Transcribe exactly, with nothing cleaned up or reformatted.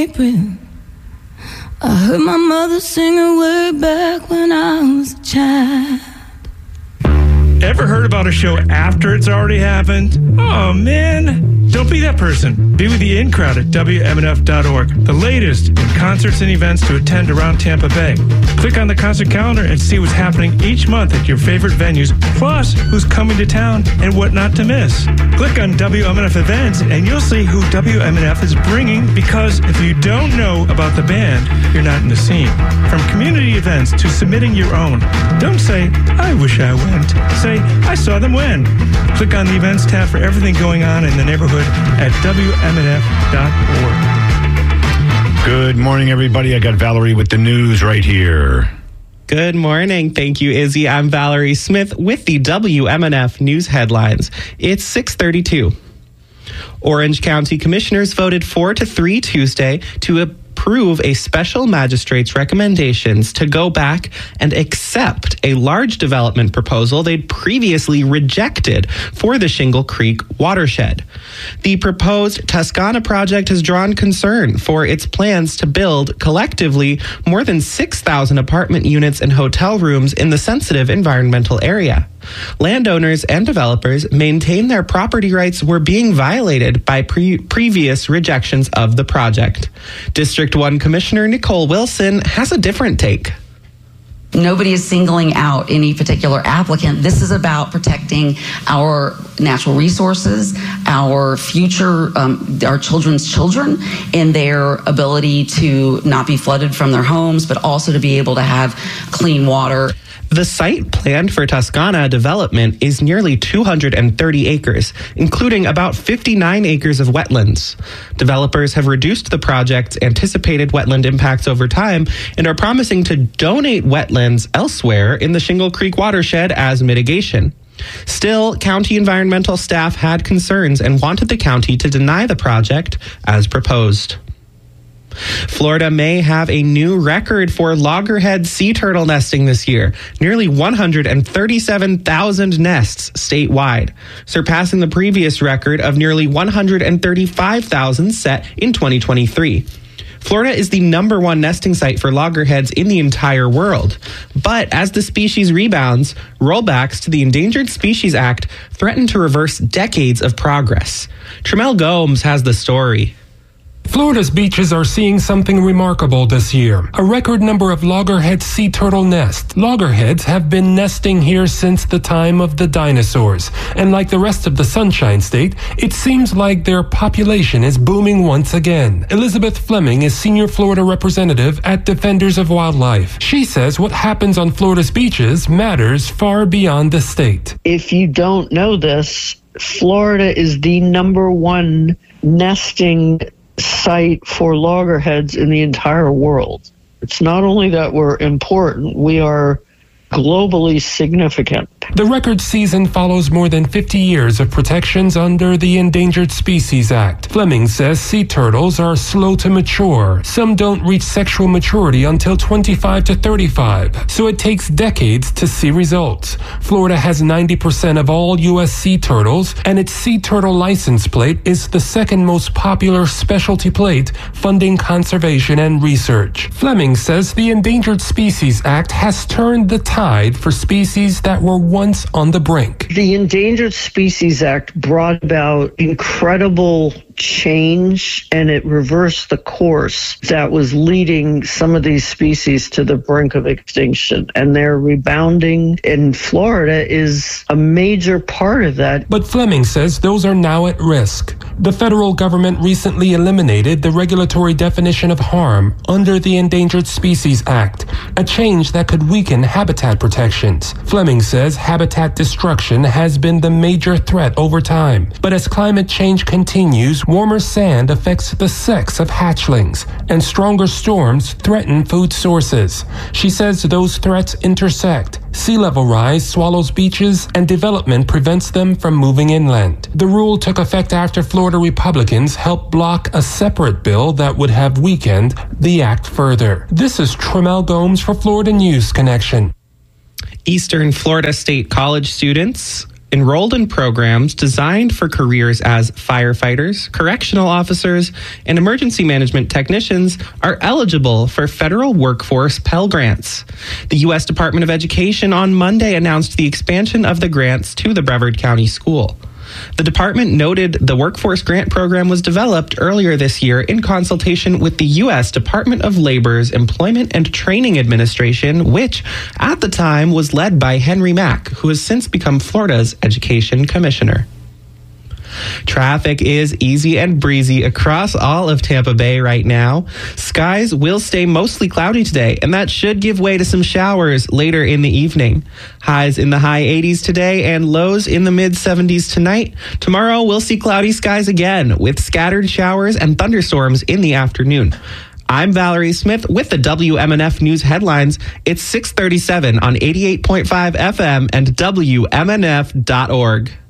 I heard my mother sing her way back when I was a child. Ever heard about a show after it's already happened? Oh, man. Don't be that person. Be with the in crowd at W M N F dot org. The latest in concerts and events to attend around Tampa Bay. Click on the concert calendar and see what's happening each month at your favorite venues, plus who's coming to town and what not to miss. Click on W M N F Events and you'll see who W M N F is bringing, because if you don't know about the band, you're not in the scene. From community events to submitting your own. Don't say, I wish I went. Say, I saw them when. Click on the events tab for everything going on in the neighborhood at W M N F dot org. Good morning, everybody. I got Valerie with the news right here. Good morning. Thank you, Izzy. I'm Valerie Smith with the W M N F news headlines. It's six thirty-two. Orange County commissioners voted four to three Tuesday to approve a special magistrate's recommendations to go back and accept a large development proposal they'd previously rejected for the Shingle Creek watershed. The proposed Tuscana project has drawn concern for its plans to build collectively more than six thousand apartment units and hotel rooms in the sensitive environmental area. Landowners and developers maintain their property rights were being violated by pre- previous rejections of the project. District one Commissioner Nicole Wilson has a different take. Nobody is singling out any particular applicant. This is about protecting our natural resources, our future, um, our children's children, and their ability to not be flooded from their homes, but also to be able to have clean water. The site planned for Tuscana development is nearly two hundred thirty acres, including about fifty-nine acres of wetlands. Developers have reduced the project's anticipated wetland impacts over time and are promising to donate wetlands elsewhere in the Shingle Creek watershed as mitigation. Still, county environmental staff had concerns and wanted the county to deny the project as proposed. Florida may have a new record for loggerhead sea turtle nesting this year, nearly one hundred thirty-seven thousand nests statewide, surpassing the previous record of nearly one hundred thirty-five thousand set in twenty twenty-three. Florida is the number one nesting site for loggerheads in the entire world. But as the species rebounds, rollbacks to the Endangered Species Act threaten to reverse decades of progress. Tremel Gomes has the story. Florida's beaches are seeing something remarkable this year. A record number of loggerhead sea turtle nests. Loggerheads have been nesting here since the time of the dinosaurs. And like the rest of the Sunshine State, it seems like their population is booming once again. Elizabeth Fleming is Senior Florida Representative at Defenders of Wildlife. She says what happens on Florida's beaches matters far beyond the state. If you don't know this, Florida is the number one nesting site for loggerheads in the entire world. It's not only that we're important, we are globally significant. The record season follows more than fifty years of protections under the Endangered Species Act. Fleming says sea turtles are slow to mature. Some don't reach sexual maturity until twenty-five to thirty-five, so it takes decades to see results. Florida has ninety percent of all U S sea turtles, and its sea turtle license plate is the second most popular specialty plate funding conservation and research. Fleming says the Endangered Species Act has turned the tide for species that were once on the brink. The Endangered Species Act brought about incredible change, and it reversed the course that was leading some of these species to the brink of extinction, and they're rebounding, and Florida is a major part of that. But Fleming says those are now at risk. The federal government recently eliminated the regulatory definition of harm under the Endangered Species Act, a change that could weaken habitat protections. Fleming says habitat destruction has been the major threat over time, but as climate change continues, warmer sand affects the sex of hatchlings, and stronger storms threaten food sources. She says those threats intersect. Sea level rise swallows beaches, and development prevents them from moving inland. The rule took effect after Florida Republicans helped block a separate bill that would have weakened the act further. This is Tremel Gomes for Florida News Connection. Eastern Florida State College students enrolled in programs designed for careers as firefighters, correctional officers, and emergency management technicians are eligible for federal workforce Pell Grants. The U S Department of Education on Monday announced the expansion of the grants to the Brevard County School. The department noted the Workforce Grant Program was developed earlier this year in consultation with the U S Department of Labor's Employment and Training Administration, which at the time was led by Henry Mack, who has since become Florida's Education Commissioner. Traffic is easy and breezy across all of Tampa Bay right now. Skies will stay mostly cloudy today, and that should give way to some showers later in the evening. Highs in the high eighties today and lows in the mid seventies tonight. Tomorrow we'll see cloudy skies again with scattered showers and thunderstorms in the afternoon. I'm Valerie Smith with the W M N F News headlines. It's six thirty-seven on eighty-eight point five F M and W M N F dot org.